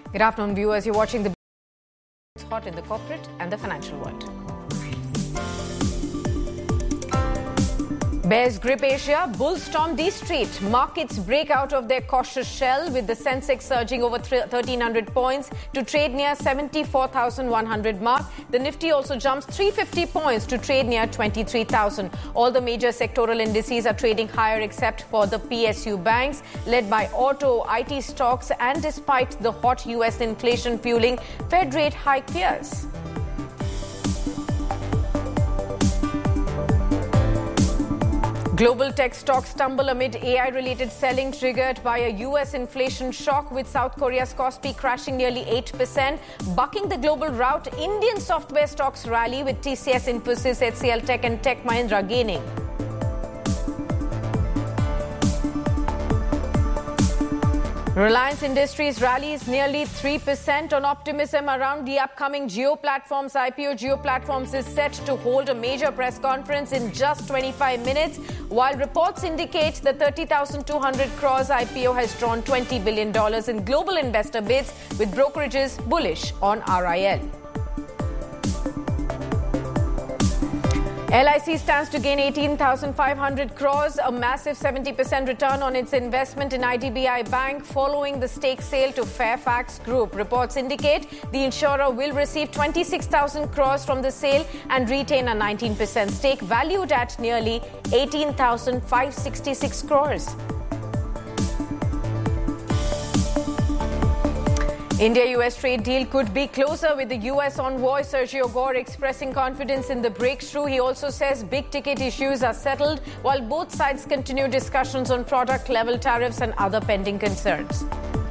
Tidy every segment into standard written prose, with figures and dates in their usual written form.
Good afternoon, viewers. You're watching the hot in the corporate and the financial world. Bears grip Asia, bulls storm D Street. Markets break out of their cautious shell with the Sensex surging over 1,300 points to trade near 74,100 mark. The Nifty also jumps 350 points to trade near 23,000. All the major sectoral indices are trading higher except for the PSU banks, led by auto, IT stocks, and despite the hot US inflation fueling Fed rate hike fears. Global tech stocks stumble amid AI-related selling triggered by a US inflation shock, with South Korea's Kospi crashing nearly 8%. Bucking the global rout, Indian software stocks rally with TCS, Infosys, HCL Tech and Tech Mahindra gaining. Reliance Industries rallies nearly 3% on optimism around the upcoming Jio Platforms IPO. Jio Platforms is set to hold a major press conference in just 25 minutes, while reports indicate the 30,200 crores IPO has drawn $20 billion in global investor bids, with brokerages bullish on RIL. LIC stands to gain 18,500 crores, a massive 70% return on its investment in IDBI Bank following the stake sale to Fairfax Group. Reports indicate the insurer will receive 26,000 crores from the sale and retain a 19% stake, valued at nearly 18,566 crores. India-US trade deal could be closer, with the US envoy Sergio Gore expressing confidence in the breakthrough. He also says big-ticket issues are settled, while both sides continue discussions on product-level tariffs and other pending concerns.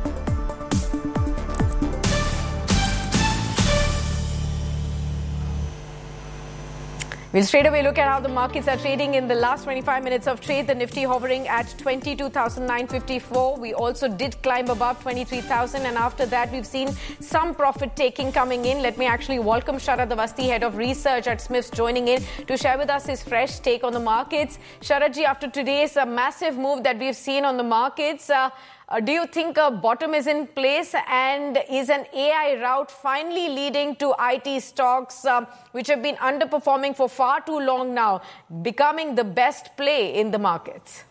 We'll straight away look at how the markets are trading in the last 25 minutes of trade. The Nifty hovering at 22,954. We also did climb above 23,000, and after that we've seen some profit taking coming in. Let me actually welcome Sharad Awasthi, Head of Research at Smiths, joining in to share with us his fresh take on the markets. Sharadji, after today's massive move that we've seen on the markets, do you think a bottom is in place, and is an AI rout finally leading to IT stocks, which have been underperforming for far too long now, becoming the best play in the markets?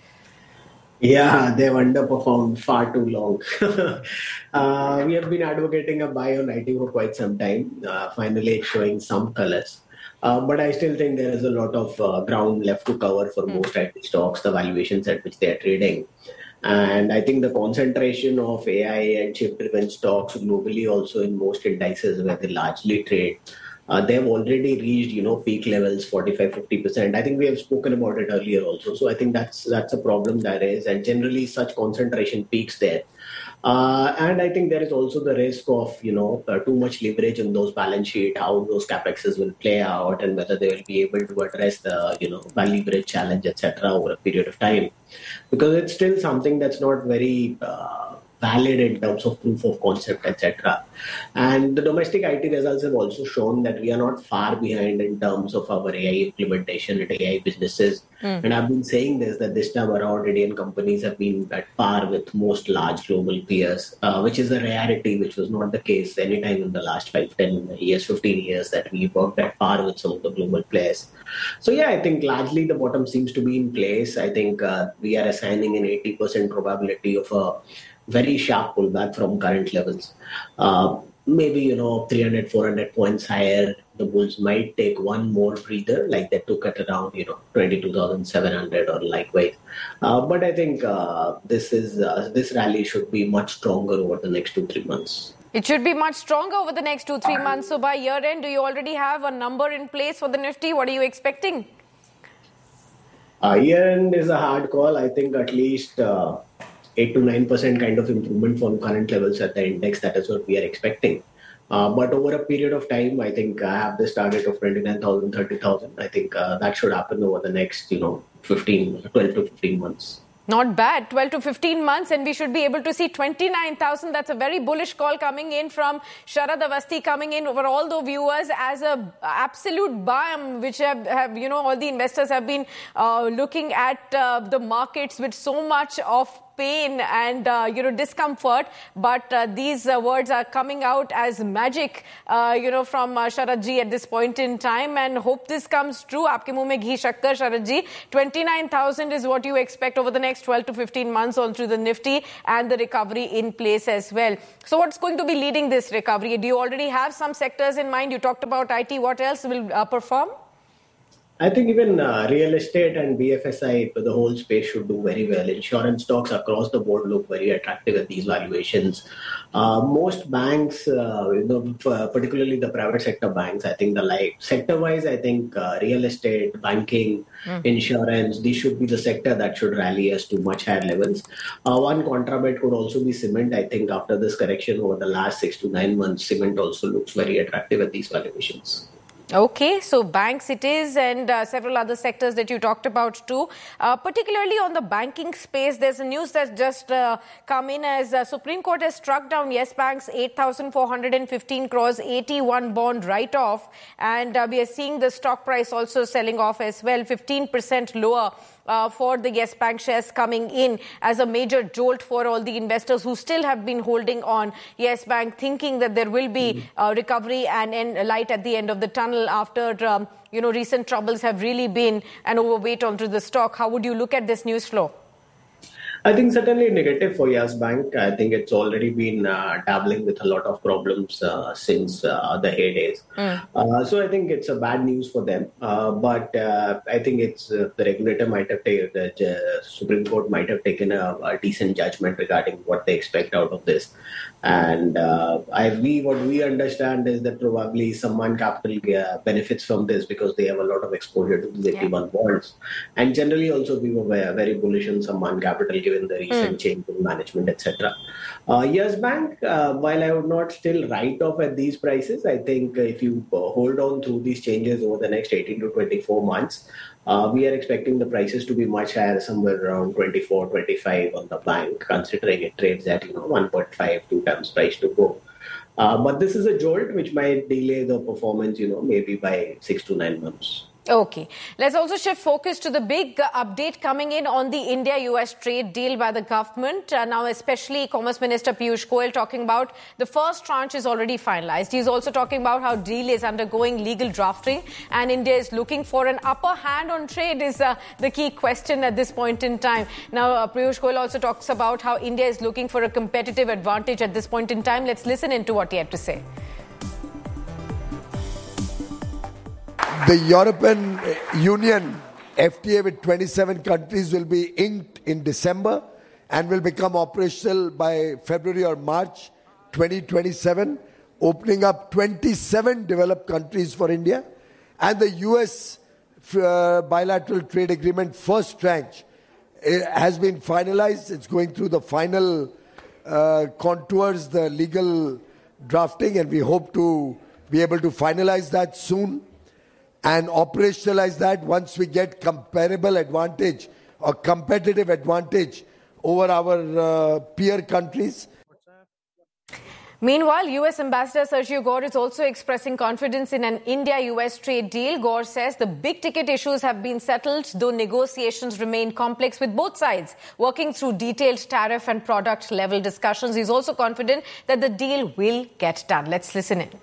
Yeah, they've underperformed far too long. We have been advocating a buy on IT for quite some time. Finally, it's showing some colors. But I still think there is a lot of ground left to cover for most IT stocks, the valuations at which they are trading. And I think the concentration of AI and chip-driven stocks globally, also in most indices where they largely trade, they've already reached, peak levels, 45-50%. I think we have spoken about it earlier also. So I think that's a problem there is, and generally such concentration peaks there. And I think there is also the risk of, too much leverage in those balance sheet, how those capexes will play out, and whether they will be able to address the, leverage challenge, etc. over a period of time. Because it's still something that's not very valid in terms of proof of concept, etc. And the domestic IT results have also shown that we are not far behind in terms of our AI implementation and AI businesses. And I've been saying that this time around, Indian companies have been at par with most large global peers, which is a rarity, which was not the case anytime in the last 5, 10 years, 15 years that we worked at par with some of the global players. So yeah, I think largely the bottom seems to be in place. I think we are assigning an 80% probability of a very sharp pullback from current levels. Maybe, 300, 400 points higher. The bulls might take one more breather, like they took at around, 22,700 or likewise. But I think this rally should be much stronger over the next 2-3 months. It should be much stronger over the next 2-3 months. So by year end, do you already have a number in place for the Nifty? What are you expecting? Year end is a hard call. I think at least 8 to 9% kind of improvement from current levels at the index. That is what we are expecting. But over a period of time, I think I have this target of 29,000, 30,000. I think that should happen over the next, 12 to 15 months. Not bad, 12 to 15 months, and we should be able to see 29,000. That's a very bullish call coming in from Sharad Awasthi, coming in over all the viewers as a absolute balm, which have all the investors have been looking at the markets with so much of pain and discomfort, but these words are coming out as magic from Sharad ji at this point in time, and hope this comes true. Aapke muh mein ghee shakkar, Sharad ji. 29,000 is what you expect over the next 12 to 15 months on through the Nifty, and the recovery in place as well. So what's going to be leading this recovery? Do you already have some sectors in mind? You talked about IT. What else will perform? I think even real estate and BFSI, the whole space should do very well. Insurance stocks across the board look very attractive at these valuations. Most banks, particularly the private sector banks, I think sector-wise, I think real estate, banking, insurance, these should be the sector that should rally us to much higher levels. One contraband could also be cement. I think after this correction over the last 6 to 9 months, cement also looks very attractive at these valuations. Okay, so banks it is, and several other sectors that you talked about too. Particularly on the banking space, there's a news that's just come in as Supreme Court has struck down Yes Bank's 8,415 crores 81 bond write-off, and we are seeing the stock price also selling off as well, 15% lower. For the Yes Bank shares coming in as a major jolt for all the investors who still have been holding on Yes Bank, thinking that there will be recovery and light at the end of the tunnel after recent troubles have really been an overweight onto the stock. How would you look at this news flow? I think certainly negative for Yes Bank. I think it's already been dabbling with a lot of problems since the heydays. So I think it's a bad news for them. But I think it's the regulator might have taken, the Supreme Court might have taken a decent judgment regarding what they expect out of this. And what we understand is that probably Sammaan Capital benefits from this because they have a lot of exposure to the 81 bonds. And generally also we were very bullish on Sammaan Capital given the recent change in management, etc. Yes Bank, while I would not still write off at these prices, I think if you hold on through these changes over the next 18 to 24 months, we are expecting the prices to be much higher, somewhere around 24, 25 on the bank, considering it trades at 1.5, 2 times price to go. But this is a jolt which might delay the performance, maybe by 6 to 9 months. Okay. Let's also shift focus to the big update coming in on the India-US trade deal by the government. Now, especially Commerce Minister Piyush Goyal talking about the first tranche is already finalized. He's also talking about how deal is undergoing legal drafting and India is looking for an upper hand on trade is the key question at this point in time. Now, Piyush Goyal also talks about how India is looking for a competitive advantage at this point in time. Let's listen into what he had to say. The European Union FTA with 27 countries will be inked in December and will become operational by February or March 2027, opening up 27 developed countries for India. And the US bilateral trade agreement first tranche has been finalized. It's going through the final contours, the legal drafting, and we hope to be able to finalize that soon and operationalize that once we get comparable advantage or competitive advantage over our peer countries. Meanwhile, US Ambassador Sergio Gore is also expressing confidence in an India-US trade deal. Gore says the big-ticket issues have been settled, though negotiations remain complex with both sides working through detailed tariff and product-level discussions. He's also confident that the deal will get done. Let's listen in.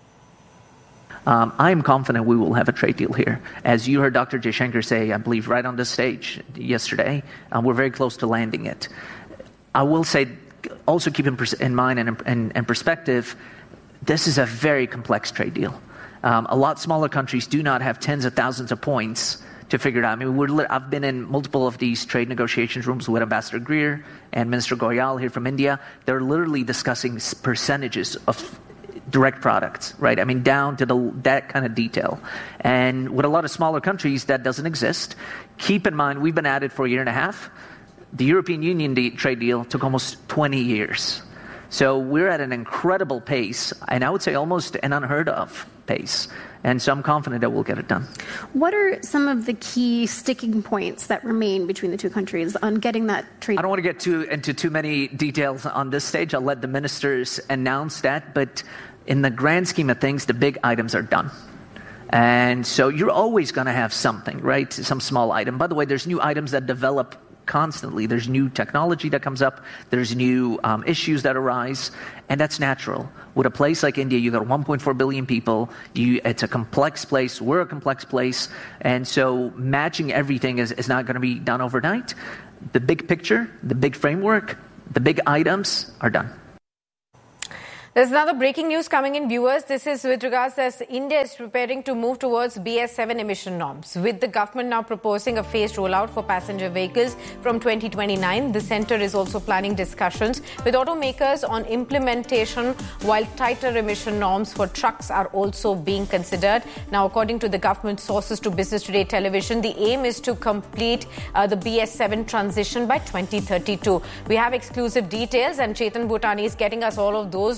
I am confident we will have a trade deal here. As you heard Dr. Jaishankar say, I believe right on this stage yesterday, we're very close to landing it. I will say, also keep in mind and perspective, this is a very complex trade deal. A lot smaller countries do not have tens of thousands of points to figure it out. I mean, I've been in multiple of these trade negotiations rooms with Ambassador Greer and Minister Goyal here from India. They're literally discussing percentages of direct products, right? I mean, down to that kind of detail. And with a lot of smaller countries, that doesn't exist. Keep in mind, we've been at it for a year and a half. The European Union trade deal took almost 20 years. So we're at an incredible pace, and I would say almost an unheard of pace. And so I'm confident that we'll get it done. What are some of the key sticking points that remain between the two countries on getting that trade? I don't want to get into too many details on this stage. I'll let the ministers announce that. But in the grand scheme of things, the big items are done. And so you're always going to have something, right? Some small item. By the way, there's new items that develop constantly. There's new technology that comes up. There's new issues that arise, and that's natural. With a place like India, you got 1.4 billion people. It's a complex place. We're a complex place, and so matching everything is not going to be done overnight. The big picture, the big framework, the big items are done. There's another breaking news coming in, viewers. This is with regards as India is preparing to move towards BS7 emission norms. With the government now proposing a phased rollout for passenger vehicles from 2029, the centre is also planning discussions with automakers on implementation, while tighter emission norms for trucks are also being considered. Now, according to the government sources to Business Today Television, the aim is to complete the BS7 transition by 2032. We have exclusive details, and Chetan Bhutani is getting us all of those.